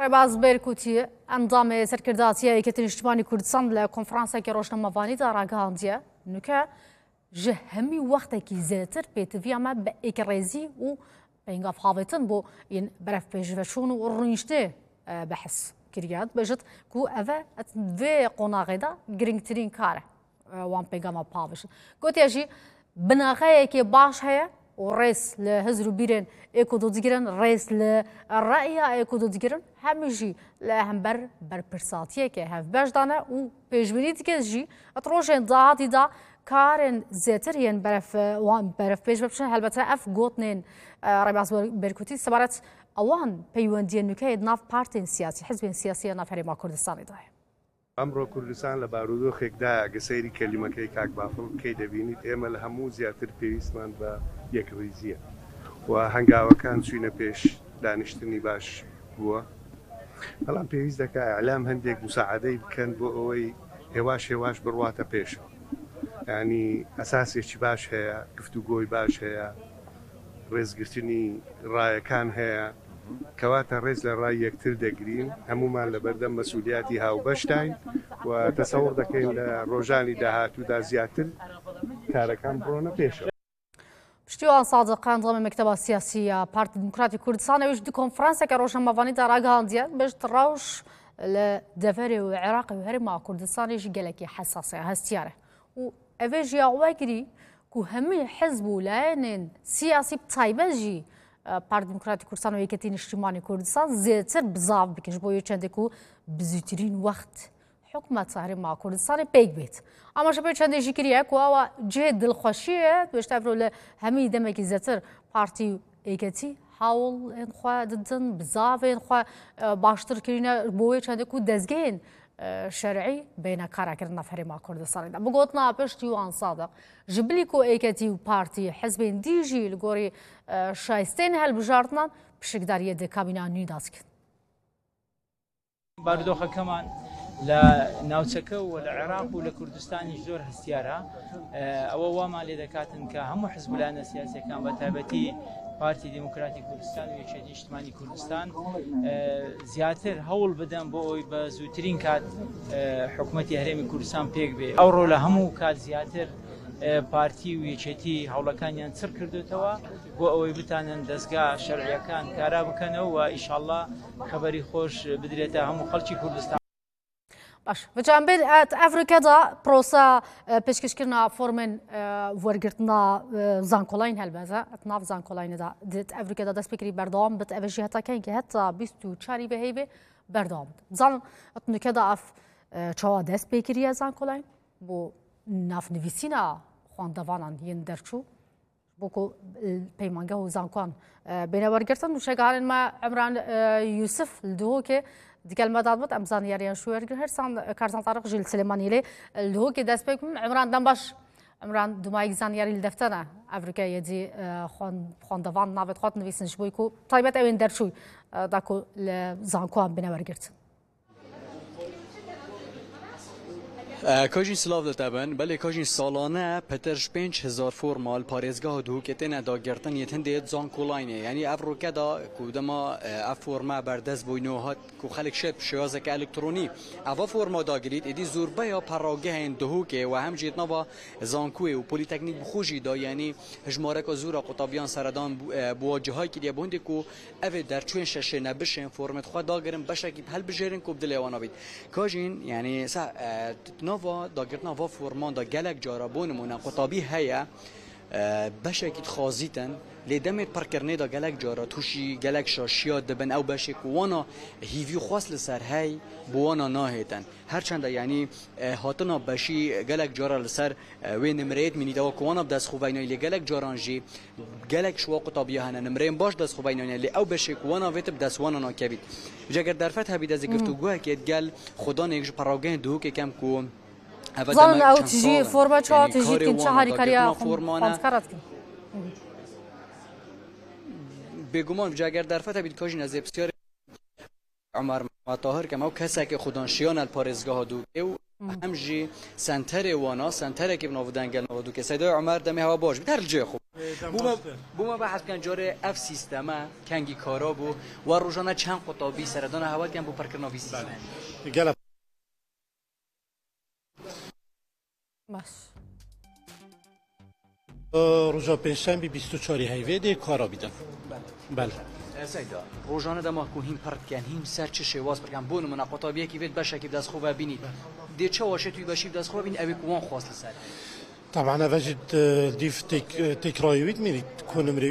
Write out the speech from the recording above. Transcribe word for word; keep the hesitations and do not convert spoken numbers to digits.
ڕێباز بێرکوتی ئەندامێ سەرکرداتی یەکێتی نیشتیمانی کوردستان لە کۆنفرانسێکی ڕۆژنامەوانیدا ڕاگەاندیە نوکە ji hemî wextekî zêtir pêtiviya me bi êkirêzî û pêngavhavêtin bû yên berevpêjveçûn û rûniştê behs kiriye dibêjit ku ev e vê qonaxê de girîngtirîn kar e wan pêngava pavêjin. Gotiye jî binaxeyekê baş heye û rês li hizr û bîrên êko dodigirin rês li reya êko dodigirin hemî jî li hember berpirsatiyekê hevbeş dane û pêşbînî dike jî et rojên dahatî da karên zêtir yên berevpêj bibişin helbete ev gotinên Rebaz Berkutî sebaret ewan peywendiyên nûkeyê di nav partên siyasî hizbên siyasî ya nav Herêma Kurdistanê de ye. ئەمڕۆ کوردستان لە بارودۆخێکدا ئەگە سەیری کەلیمەکەی کاک بافڵ بکەی دەبینیت ئێمە لە هەموو زیاتر پێویستمان بە یەکڕیزیە و هەنگاوەکان چوینە پێش دانیشتنی باش بووە بەڵام پێویست دەکا ئەعلام هەندێک موساعدەی بکەن بۆ ئەوەی هێواش هێواش بڕواتە پێشەوە ینی ئەساسێکی باش هەیە گفتوگۆی باش هەیە ڕێزگرتنی ڕایەکان هەیە کەواتە ڕێز لە ڕای یەکتر دەگرین هەمومان لە بەردەم مەسئولیاتی هاوبەشتین و تەسەوڕ دەکەین لە ڕۆژانی داهاتوودا زیاتر کارەکان بڕۆنە پێشەوە. پشتیوان سادق ئەندامە مەکتەبە سیاسی پارتی دموکراتی کوردستان ئەویش دی کۆنفرانسێکە ڕۆژنامەوانیدا ڕاگەاندیە بەشت ڕەوش لە دەڤەرێ و عێراقی و هەرێما کوردستانیش گەلێکی حەساسەیە هەستیارە و ئەوێ ژیا وەگری ku hemî hizb û layên siyasî taybet jî Parti Demokratîk Kurdistan û Yeketî Niştîmanî Kurdistan zêtir bizav bikin ji bo yê çendê ku bi zûtirîn wext hikûmeta Herêma Kurdistanê pêk bêt. Ama ji bo çendê jî kiriye ku awa cihê dilxweşiyê dibêjte ev li hemî demekî zêtir Partî Yeketî hewlên xwe didin bizavên xwe baştir kirîne bo wê çendê ku dezgehên شرعی بین کارکردن نفرما کردستانی دا بگوتنا پشتیوان صادق جبلی کو ایکتی و پارتی حزبین دیجی لگوری شایستین هل بجارتنان بشکداریه ده کابینا نیداز کن بارودۆخە کەمان لە ناوچەکە و لە عێراق و لە کوردستانی زۆر هەستیارە ئەوە وامان لێ دەکاتن کە هەموو حزبولانە سیاسیەکان بە تایبەتی پارتی دموکراتی کوردستان و یەکێتی نیشتیمانی کوردستان زیاتر هەوڵ بدەن بۆ ئەوی بە زووترین کات حکوومەتی هەرێمی کوردستان پێک بێ ئەوڕۆ لە هەموو کات زیاتر پارتی و یەکێتی هەوڵەکانیان چڕ کردوتەوە بۆ ئەوەی بتانن دەستگا شەرعیەکان کارا بکەنەوە و ئیشاڵڵا خەبەری خۆش بدرێتە هەموو خەڵکی کوردستان. باش بەجانبێت ئەفریکەدا پرۆسە پێشکەشکردنا فۆرمên وەرگرتنا زانکۆڵین هەلبەزە ناو زانکۆڵینەدا دێت ئەفریکەدا دەست پێکردی بەردەوام بێت ئەوە ژی هەتاکەین کە هەتا بیست و چاری بەهەیبێ بەردەوام بزانم نوکەدا ئەف چاوا دەست پێکردیە زانکۆڵین بۆ نافنویسینە خواندەوانان یەن دەرچوو بۆکو پەیمانگە و زانکۆان بێنە وەرگرتن و شێگەهانên me Emran Yusuf li Duhokê dikelme dadbet em zanyariyan şû wergir her san Karzan Tarık jî li Silêmaniyê lê li Duhokê dest pê kirin Emran dem baş Emran dumayî zanyarî li deftera Evrikayê dî xwendevan navê xwe dinivîsin ji bo ku taybet ew ên derçû da ku li zankoan bêne wergirtin. کاژین سلااو دەتەبن بەێ کاژین ساڵانە پەتەرش پێنج هزار فۆرمال پارێزگاه دووکێتێنە داگرتن یەت هەندێت زانکۆڵینێ ینی ئەف ڕۆکەدا کودەما ئەف فۆرما بەردەست بووینەوە هات و خەلک شێت شێوازەکە ئەلکترۆنی ئەڤە فۆرما داگریت ئیدی زۆربەیە پەڕاگەهێن دهوکێ و هەم جێتنەوە زانکوێ و پۆلیتەکنیک بخۆشی دا ینی هژمارەکە زورە قوتابیان سەردان بواجههای کردە بۆندێک و ئەvê دەرچوێن شەشێ نەبشێن فۆرمێت خوا داگرن بەشێکی هەلبژێرن کو بدلێوانە بیت کاژین ینی نوا داگرتنا و فورمان دا گلک جارا بونمونه قطابی هيا بشكل خازيتن لدمت پرکرنه دا گلک جارا توشي گلک شاشيات دبن او بشك وانا هيفيو خاص لسر هاي بوانا ناهيتن هرچند يعني هاتنا بشي گلک جارا لسر وين نمريت مني دا وانا بدس خوبينا لي گلك جارانجي گلك شوا قطابي هنا نمرين باش دس خوبينا لي او بشك وانا ويت بدس وانا ناكبيت جگر درفت هبي دز گفتگو که گل خدا نيج پراگن دو که کم کو زان او تجي فورما چا تجي كن شهري كاريا خمس بگمان جگر درفت بید کاژین از بسیار عمر طاهر که ما کسا که خودانشیان الپارزگاه دو او همجی سنتر وانا سنتر که بناودن گل نودو که صدای عمر دم هوا باش بتر جه خوب بوما بوما بحث کن جاره اف سیستما کنگی کارا بو و روزانه چند قطابی سردان هوا کن بو پرکرنا وی سیستم گله باش روزا پنجشنبه بیست و چهار هیوید کارا بیدن بله سیدا روزانه دما کوهیم پرت کن هیم سر چه شواز برکن بون من قطابی کی وید باشه کی دست خوب ببینید دی چه واشه توی باشی دست خوب ببین اوی کوان خواست سر طبعا وجد ديف تك تكرايويد ميريت كونم